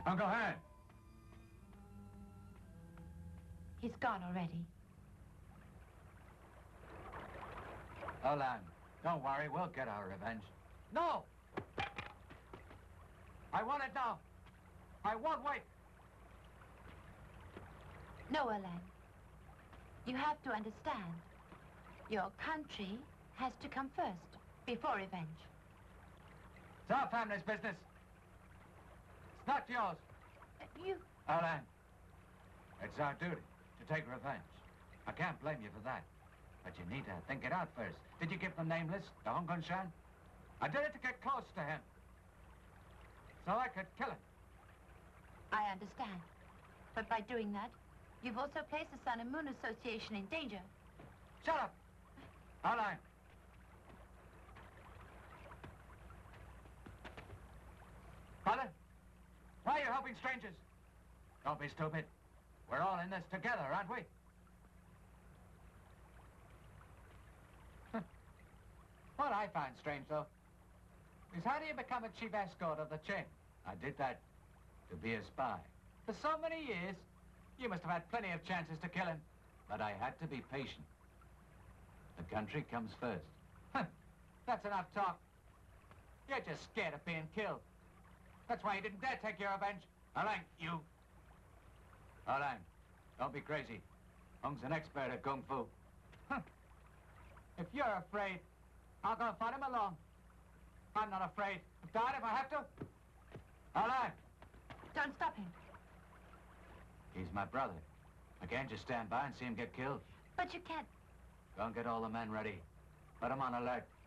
Uncle Han! He's gone already. Olan, don't worry, we'll get our revenge. No! I want it now. I won't wait. No, Alain. You have to understand. Your country has to come first, before revenge. It's our family's business. It's not yours. You... Olan, it's our duty to take revenge. I can't blame you for that. But you need to think it out first. Did you give the name list to Hong Kong Shan? I did it to get close to him. So I could kill him. I understand. But by doing that, you've also placed the Sun and Moon Association in danger. Shut up! Olan! Father, why are you helping strangers? Don't be stupid. We're all in this together, aren't we? What I find strange, though, is how do you become a chief escort of the Qing? I did that to be a spy. For so many years, you must have had plenty of chances to kill him. But I had to be patient. The country comes first. That's enough talk. You're just scared of being killed. That's why you didn't dare take your revenge. Alain, you. Alain, don't be crazy. Hong's an expert at Kung Fu. If you're afraid, I'll go and fight him alone. I'm not afraid. I'll die if I have to. Alain! Don't stop him. He's my brother. I can't just stand by and see him get killed. But you can't... Go and get all the men ready. Put them on alert.